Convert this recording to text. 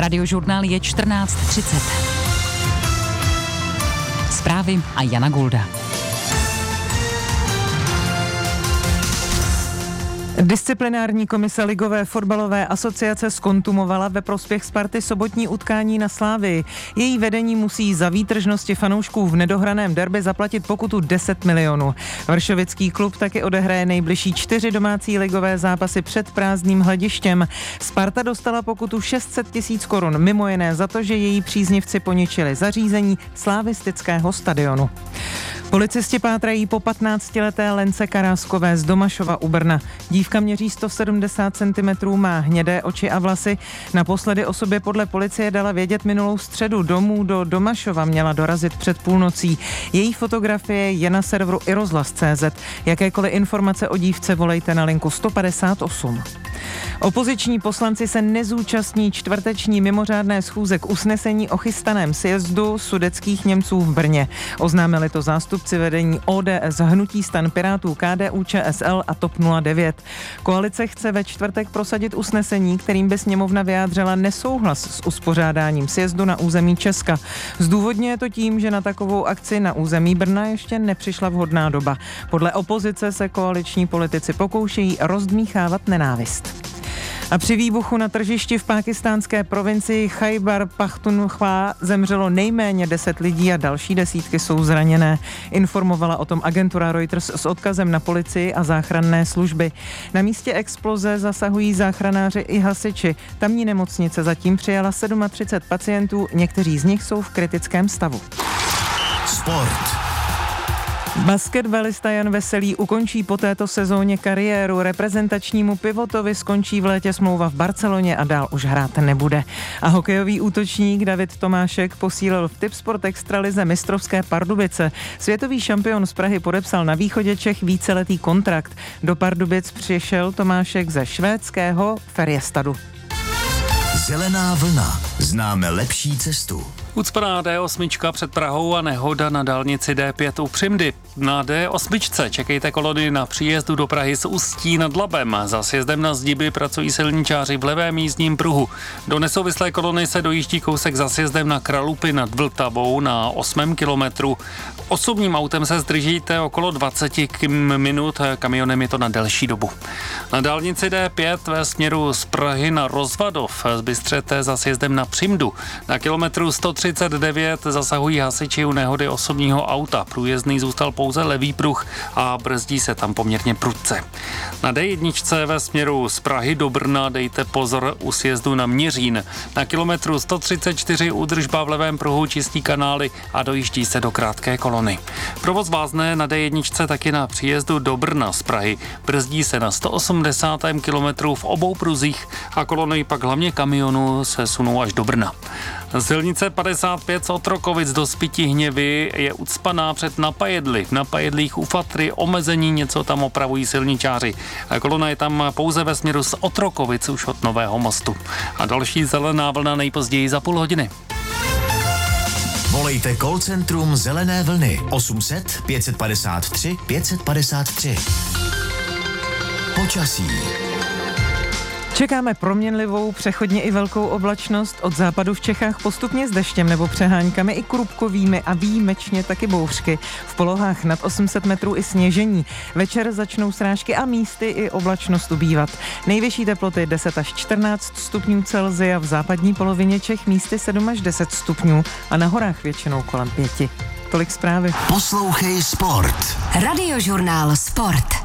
Radiožurnál je 14:30. Zprávy a Jana Gulda. Disciplinární komise Ligové fotbalové asociace zkontumovala ve prospěch Sparty sobotní utkání na Slavii. Její vedení musí za výtržnosti fanoušků v nedohraném derby zaplatit pokutu 10 milionů. Vršovický klub taky odehraje nejbližší 4 domácí ligové zápasy před prázdným hledištěm. Sparta dostala pokutu 600 tisíc korun, mimo jiné za to, že její příznivci poničili zařízení slavistického stadionu. Policisti pátrají po 15leté Lence Karáskové z Domašova u Brna. Dívka měří 170 cm, má hnědé oči a vlasy. Naposledy o sobě podle policie dala vědět minulou středu. Domů do Domašova měla dorazit před půlnocí. Její fotografie je na serveru irozhlas.cz. Jakékoliv informace o dívce volejte na linku 158. Opoziční poslanci se nezúčastní čtvrteční mimořádné schůze k usnesení o chystaném sjezdu sudetských Němců v Brně. Oznámili to zástupci vedení ODS, Hnutí STAN, Pirátů, KDU, ČSL a TOP 09. Koalice chce ve čtvrtek prosadit usnesení, kterým by sněmovna vyjádřila nesouhlas s uspořádáním sjezdu na území Česka. Zdůvodňuje to tím, že na takovou akci na území Brna ještě nepřišla vhodná doba. Podle opozice se koaliční politici pokoušejí rozdmíchávat nenávist. A při výbuchu na tržišti v pákistánské provincii Chajbar Pakhtunkhwa zemřelo nejméně 10 lidí a další desítky jsou zraněné. Informovala o tom agentura Reuters s odkazem na policii a záchranné služby. Na místě exploze zasahují záchranáři i hasiči. Tamní nemocnice zatím přijala 37 pacientů, někteří z nich jsou v kritickém stavu. Sport. Basketbalista Jan Veselý ukončí po této sezóně kariéru. Reprezentačnímu pivotovi skončí v létě smlouva v Barceloně a dál už hrát nebude. A hokejový útočník David Tomášek posílil v Tipsport extralize mistrovské Pardubice. Světový šampion z Prahy podepsal na východě Čech víceletý kontrakt. Do Pardubic přišel Tomášek ze švédského Färjestadu. Zelená vlna. Známe lepší cestu. Ucpaná D8 před Prahou a nehoda na dálnici D5 u Přimdy. Na D8 čekejte kolony na příjezdu do Prahy z Ústí nad Labem. Za sjezdem na Zdiby pracují silničáři v levém jízdním pruhu. Do nesouvislé kolony se dojíždí kousek za sjezdem na Kralupy nad Vltavou na 8. kilometru. Osobním autem se zdržíte okolo 20 minut, kamionem je to na delší dobu. Na dálnici D5 ve směru z Prahy na Rozvadov zbystřete za sjezdem na Přimdu. Na kilometru 139 zasahují hasiči u nehody osobního auta. Průjezdný zůstal pouze levý pruh a brzdí se tam poměrně prudce. Na D1 ve směru z Prahy do Brna dejte pozor u sjezdu na Měřín. Na kilometru 134 údržba v levém pruhu čistí kanály a dojíždí se do krátké kolony. Provoz vázne na D1 taky na příjezdu do Brna z Prahy. Brzdí se na 180. kilometru v obou pruzích a kolony pak hlavně kamionů se sunou až do Brna. Silnice 55 z Otrokovic do Spytihněvy je ucpaná před Napajedly. V Napajedlích u Fatry omezení, něco tam opravují silničáři. Kolona je tam pouze ve směru z Otrokovic už od Nového mostu. A další zelená vlna nejpozději za půl hodiny. Volejte call centrum Zelené vlny 800 553 553. Počasí. Čekáme proměnlivou, přechodně i velkou oblačnost, od západu v Čechách postupně s deštěm nebo přeháňkami i krupkovými a výjimečně taky bouřky. V polohách nad 800 metrů i sněžení. Večer začnou srážky a místy i oblačnost ubývat. Nejvyšší teploty 10 až 14 stupňů Celsia, v západní polovině Čech místy 7 až 10 stupňů a na horách většinou kolem 5. Tolik zprávy. Poslouchej Sport. Radiožurnál Sport.